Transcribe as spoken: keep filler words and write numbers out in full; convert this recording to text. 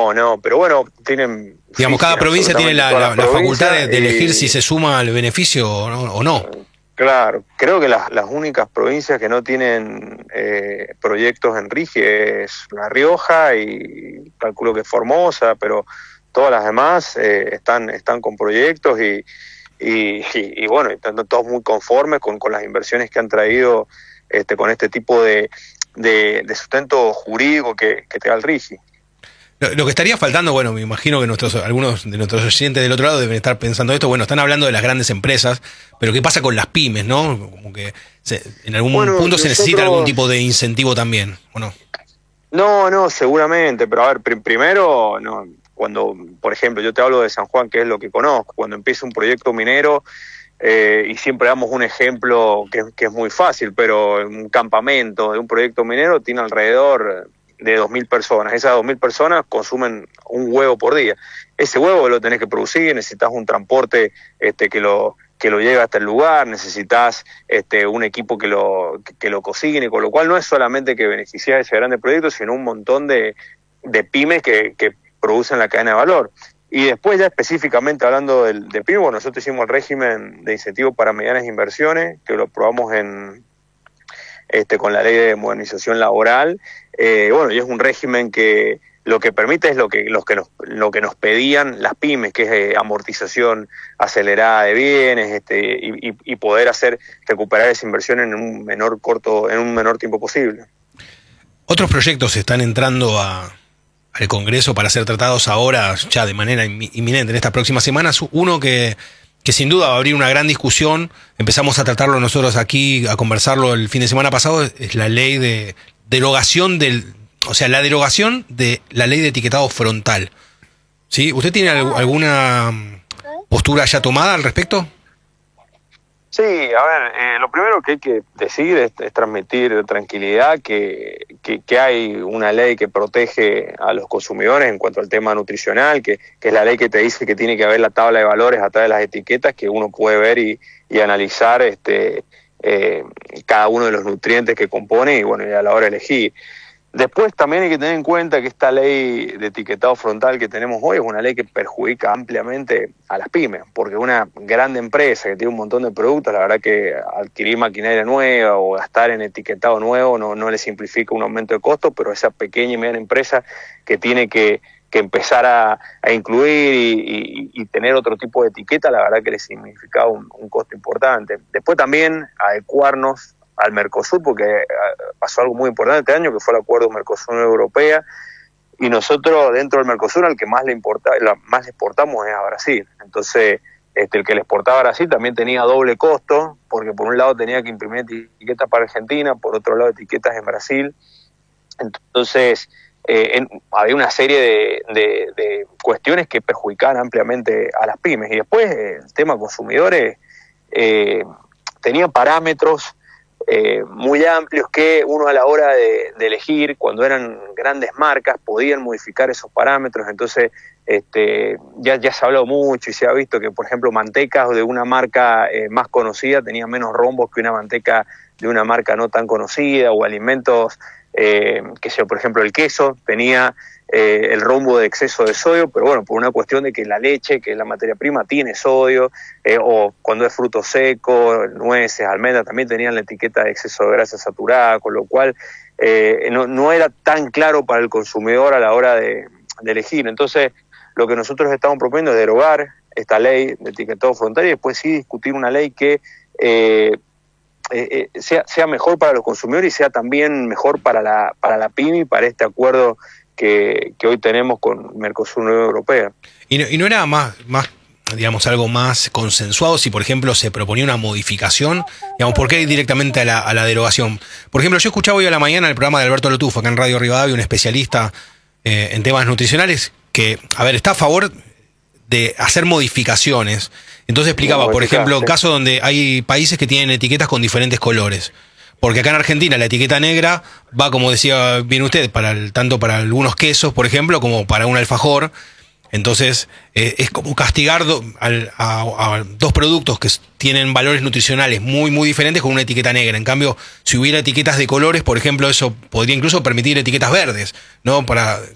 No, no, pero bueno, tienen... Digamos, sí, cada sí, provincia tiene la, la, la facultad de, de elegir y, si se suma al beneficio o no. O no. Claro, creo que las, las únicas provincias que no tienen eh, proyectos en RIGI es La Rioja y calculo que Formosa, pero todas las demás eh, están, están con proyectos y, y, y, y bueno, están todos muy conformes con, con las inversiones que han traído este, con este tipo de, de, de sustento jurídico que, que te da el RIGI. Lo, lo que estaría faltando, bueno, me imagino que nuestros algunos de nuestros oyentes del otro lado deben estar pensando esto, bueno, están hablando de las grandes empresas, pero ¿qué pasa con las pymes, no? Como que se, en algún bueno, punto se nosotros... necesita algún tipo de incentivo también, ¿o no? No, no, seguramente, pero a ver, pr- primero, no, cuando, por ejemplo, yo te hablo de San Juan, que es lo que conozco, cuando empieza un proyecto minero, eh, y siempre damos un ejemplo que, que es muy fácil, pero un campamento de un proyecto minero tiene alrededor de dos mil personas. Esas dos mil personas consumen un huevo por día. Ese huevo lo tenés que producir, necesitas un transporte este, que lo que lo lleve hasta el lugar, necesitas este, un equipo que lo que, que lo cocine, con lo cual no es solamente que beneficia ese grande proyecto, sino un montón de, de pymes que, que producen la cadena de valor. Y después ya específicamente hablando del, de pymes, bueno, nosotros hicimos el régimen de incentivo para medianas inversiones, que lo aprobamos en este, con la ley de modernización laboral, eh, bueno, y es un régimen que lo que permite es lo que, los que nos, lo que nos pedían las pymes, que es eh, amortización acelerada de bienes, este, y, y, y poder hacer recuperar esa inversión en un menor corto, en un menor tiempo posible. Otros proyectos están entrando a, al Congreso para ser tratados ahora, ya de manera inminente, en estas próximas semanas. Uno que, que sin duda va a abrir una gran discusión, empezamos a tratarlo nosotros aquí, a conversarlo el fin de semana pasado, es la ley de derogación del... O sea, la derogación de la ley de etiquetado frontal. ¿Sí? ¿Usted tiene al- alguna postura ya tomada al respecto? Sí, a ver, eh, lo primero que hay que decir es, es transmitir tranquilidad, que, que, que hay una ley que protege a los consumidores en cuanto al tema nutricional, que, que es la ley que te dice que tiene que haber la tabla de valores a través de las etiquetas, que uno puede ver y, y analizar este, eh, cada uno de los nutrientes que compone y bueno, y a la hora de elegir. Después también hay que tener en cuenta que esta ley de etiquetado frontal que tenemos hoy es una ley que perjudica ampliamente a las pymes, porque una grande empresa que tiene un montón de productos, la verdad que adquirir maquinaria nueva o gastar en etiquetado nuevo no, no le simplifica un aumento de costos, pero esa pequeña y mediana empresa que tiene que, que empezar a, a incluir y, y, y tener otro tipo de etiqueta, la verdad que le significa un, un costo importante. Después también adecuarnos al Mercosur, porque pasó algo muy importante este año, que fue el acuerdo Mercosur-Unión Europea, y nosotros dentro del Mercosur al que más le importa, la, más le exportamos es a Brasil. Entonces, este, el que le exportaba a Brasil también tenía doble costo, porque por un lado tenía que imprimir etiquetas para Argentina, por otro lado etiquetas en Brasil. Entonces, eh, en, había una serie de, de, de cuestiones que perjudicaban ampliamente a las pymes. Y después, eh, el tema consumidores, eh, tenía parámetros Eh, muy amplios que uno a la hora de, de elegir, cuando eran grandes marcas, podían modificar esos parámetros. Entonces este, ya, ya se ha hablado mucho y se ha visto que, por ejemplo, mantecas de una marca eh, más conocida tenían menos rombos que una manteca de una marca no tan conocida, o alimentos, eh, que sea, por ejemplo, el queso tenía eh, el rombo de exceso de sodio, pero bueno, por una cuestión de que la leche, que es la materia prima, tiene sodio, eh, o cuando es fruto seco, nueces, almendras, también tenían la etiqueta de exceso de grasa saturada, con lo cual eh, no, no era tan claro para el consumidor a la hora de, de elegir. Entonces, lo que nosotros estamos proponiendo es derogar esta ley de etiquetado frontal y después sí discutir una ley que eh, eh, sea, sea mejor para los consumidores y sea también mejor para la, para la pyme y para este acuerdo que, que hoy tenemos con Mercosur Unión Europea. ¿Y no, y no era más, más, digamos, algo más consensuado si, por ejemplo, se proponía una modificación? Digamos, ¿por qué ir directamente a la, a la derogación? Por ejemplo, yo escuchaba hoy a la mañana el programa de Alberto Lotufo, acá en Radio Rivadavia, un especialista eh, en temas nutricionales, que, a ver, está a favor de hacer modificaciones. Entonces explicaba, por ejemplo, casos donde hay países que tienen etiquetas con diferentes colores. Porque acá en Argentina la etiqueta negra va, como decía bien usted, para el, tanto para algunos quesos, por ejemplo, como para un alfajor. Entonces, eh, es como castigar do, al, a, a dos productos que tienen valores nutricionales muy, muy diferentes con una etiqueta negra. En cambio, si hubiera etiquetas de colores, por ejemplo, eso podría incluso permitir etiquetas verdes, ¿no? Para